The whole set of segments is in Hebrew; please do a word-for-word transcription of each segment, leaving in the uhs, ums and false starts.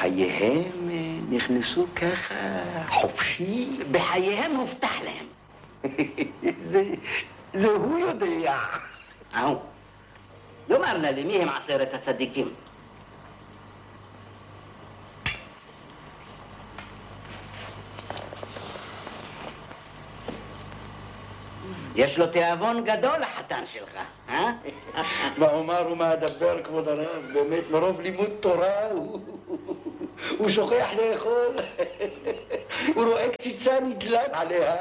בחייהם נכנסו ככה חופשי, בחייהם הובטח להם. זה, זה הוא יודע. אהו, לומר נא לי, מי הם עשרת הצדיקים? יש לו תיאבון גדול החתן שלך, אה? מה אומר ומה אדבר, כבוד הרב? באמת, מרוב לימוד תורה הוא שוכח לאכול. הוא רואה קציצה נדלק עליה.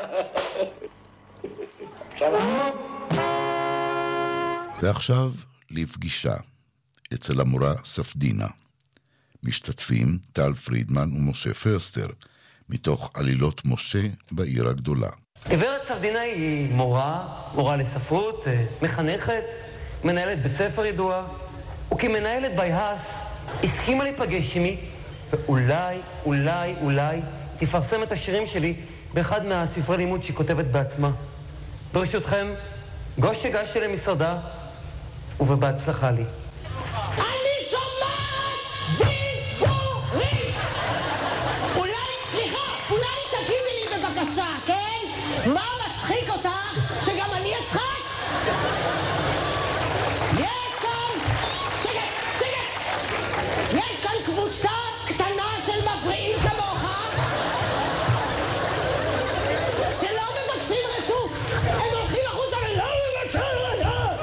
ועכשיו לפגישה אצל המורה ספדינה. משתתפים טל פרידמן ומשה פרסטר, מתוך עלילות משה בעיר הגדולה. גברת ספדינה היא מורה, מורה לספרות, מחנכת, מנהלת בית ספר ידועה, וכמנהלת בייהס הסכימה להיפגש עמי, ואולי, אולי, אולי תפרסם את השירים שלי באחד מהספרי לימוד שהיא כותבת בעצמה. ברשותכם, גושה גשי למשרדה, ובהצלחה לי. אני שומעת דיבורים! אולי, סליחה, אולי תגידי לי בבקשה, כן? מה מצחיק אותך שגם אני אצחק? יש כאן, שקט, שקט! יש כאן קבוצה קטנה של מפריעים כמוך שלא מבקשים רשות, הם הולכים החוצה ולא מבקשים רשות.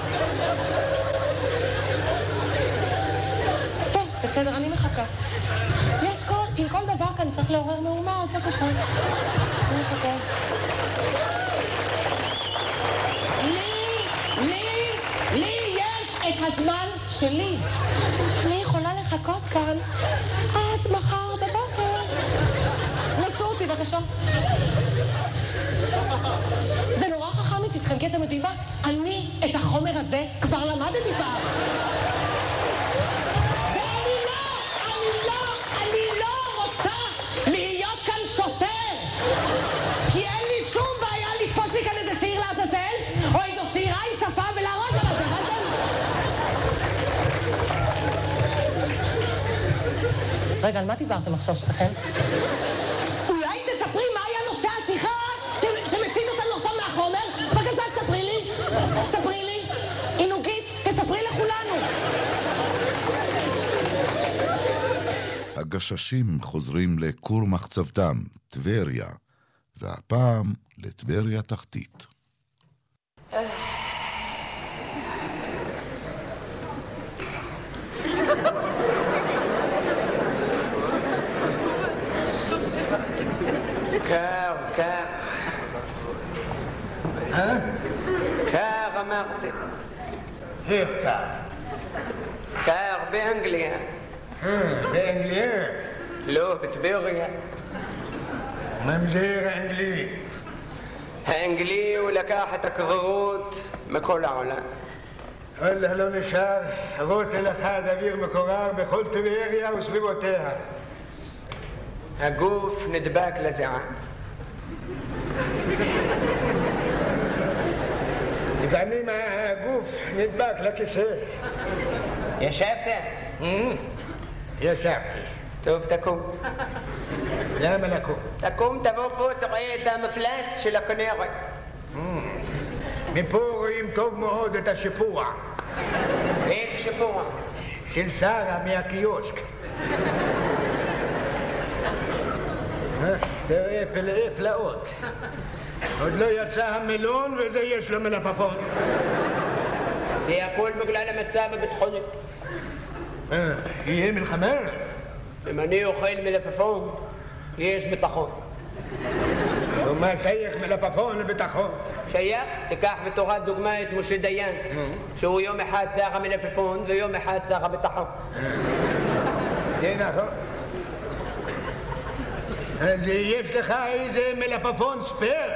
טוב, בסדר, אני מחכה. יש כל, עם כל דבר כאן צריך לעורר מהומה, אז בבקשה. אני מחכה. לי, לי, לי יש את הזמן שלי. אני יכולה לחכות כאן עד מחר בבוקר. נסו אותי, בבקשה. זה נורא חכם מצדכם, כי אתם יודעים מה? אני את החומר הזה כבר למדתי פעם. ואני לא, אני לא, אני לא רוצה להיות כאן שוטר. כי אין לי שום בעיה לתפוס לי כאן איזה שעיר לעזאזל, או איזו שעירה עם שפה ולהרוג על זה, הבנתם? רגע, על מה דיברתם עכשיו שלכם? אולי תספרי מה היה נושא השיחה שמסיט אותנו עכשיו מהחומר? בבקשה, תספרי לי. ספרי לי. עינוגית, תספרי לכולנו. הגששים חוזרים לכור מחצבתם, טבריה, והפעם לטבריה תחתית. קר, קר. אה? קר אמרתי. איך קר? קר באנגליה. אה, באנגליה? לא, בטבריה. ממזר האנגלי. האנגלי הוא לקח את הקררות מכל העולם. וואלה, לא נשאר רוטל אחד אוויר מקורר בכל טבריה וסביבותיה. הגוף נדבק לזיעה. לפעמים הגוף נדבק לכיסא. ישבת? ישבתי. טוב, תקום. למה לקום? תקום, תבוא פה, תראה את המפלס של הכנרת. מפה רואים טוב מאוד את השיפוע. איזה שיפוע? של שרה מהקיוסק. תראה פלאי פלאות. עוד לא יצא המלון וזה יש לו מלפפון. זה הכל בגלל המצב הביטחוני. אה, יהיה מלחמה? אם אני אוכל מלפפון, יש ביטחון. ומה שייך מלפפון לביטחון? שייך? תיקח בתורת דוגמה את משה דיין, שהוא יום אחד שר המלפפון ויום אחד שר הביטחון. זה נכון. אז יש לך איזה מלפפון ספייר?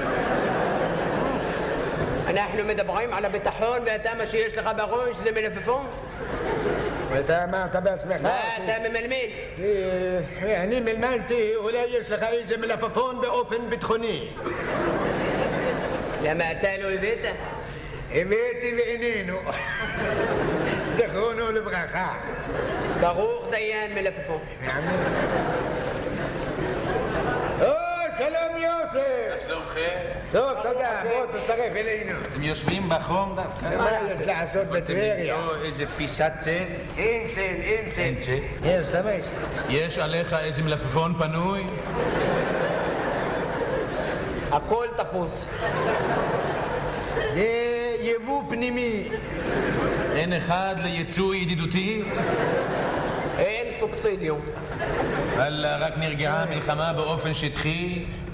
אנחנו מדברים על הביטחון ואתה מה שיש לך בראש זה מלפפון? ואתה אמרת בעצמך? מה אתה ממלמל? אני מלמלתי, אולי יש לך איזה מלפפון באופן ביטחוני. למה אתה לא הבאת? הבאתי ואיננו. זכרונו לברכה. ברוך דיין מלפפון. שלום יוסף! שלומכם? טוב, תודה, בוא תצטרף אלינו. אתם יושבים בחום דווקא? מה יש לעשות בטבריה? למצוא איזה פיסת צל? אין צל, אין צל. אין צל? יש, תמש. יש עליך איזה מלפפון פנוי? הכל תפוס. זה יבוא פנימי. אין אחד ליצוא ידידותי? אין סובסידיום. אללה, רק נרגעה המלחמה באופן שטחי,